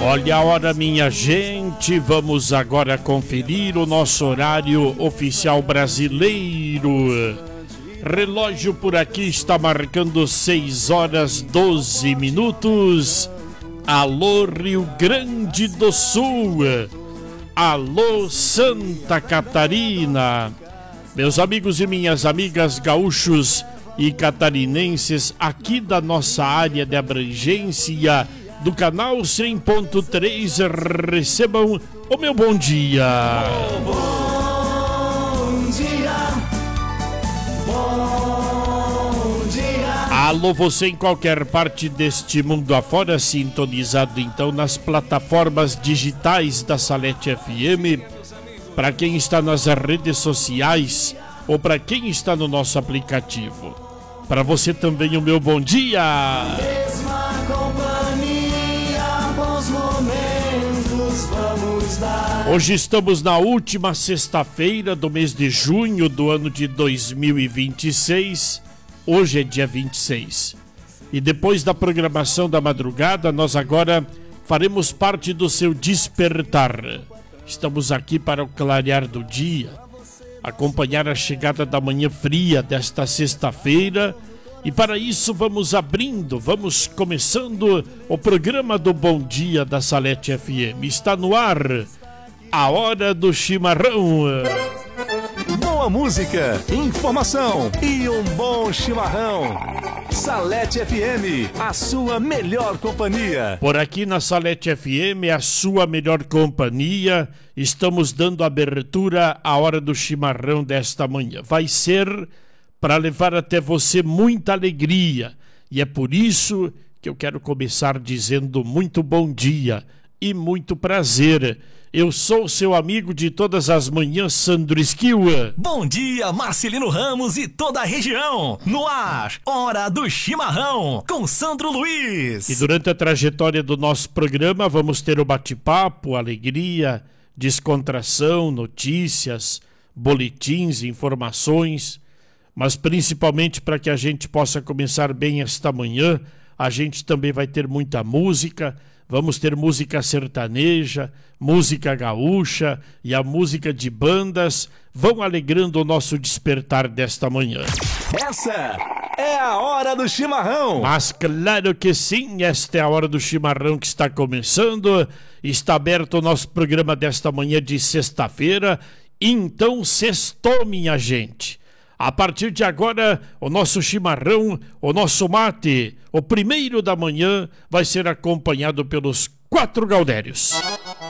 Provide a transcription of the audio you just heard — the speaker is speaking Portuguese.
Olha a hora, minha gente, vamos agora conferir o nosso horário oficial brasileiro. Relógio por aqui está marcando 6 horas 12 minutos. Alô, Rio Grande do Sul. Alô, Santa Catarina. Meus amigos e minhas amigas gaúchos e catarinenses aqui da nossa área de abrangência do canal 100.3, recebam o meu bom dia. Bom dia. Bom dia. Alô, você em qualquer parte deste mundo afora, sintonizado então nas plataformas digitais da Salete FM. Para quem está nas redes sociais ou para quem está no nosso aplicativo. Para você também o meu bom dia. Mesma companhia, bons momentos vamos dar. Hoje estamos na última sexta-feira do mês de junho do ano de 2026. Hoje é dia 26. E depois da programação da madrugada, nós agora faremos parte do seu despertar. Estamos aqui para o clarear do dia, acompanhar a chegada da manhã fria desta sexta-feira, e para isso vamos começando o programa do Bom Dia da Salete FM. Está no ar a Hora do Chimarrão. Boa música, informação e um bom chimarrão. Salete FM, a sua melhor companhia. Por aqui na Salete FM, a sua melhor companhia, estamos dando abertura à Hora do Chimarrão desta manhã. Vai ser para levar até você muita alegria, e é por isso que eu quero começar dizendo muito bom dia e muito prazer. Eu sou seu amigo de todas as manhãs, Sandro Esquiwa. Bom dia, Marcelino Ramos e toda a região. No ar, Hora do Chimarrão, com Sandro Luiz. E durante a trajetória do nosso programa, vamos ter o bate-papo, alegria, descontração, notícias, boletins, informações. Mas principalmente para que a gente possa começar bem esta manhã, a gente também vai ter muita música. Vamos ter música sertaneja, música gaúcha e a música de bandas vão alegrando o nosso despertar desta manhã. Essa é a Hora do Chimarrão. Mas claro que sim, esta é a Hora do Chimarrão que está começando. Está aberto o nosso programa desta manhã de sexta-feira. Então sextou, minha gente. A partir de agora, o nosso chimarrão, o nosso mate, o primeiro da manhã, vai ser acompanhado pelos 4 gaudérios.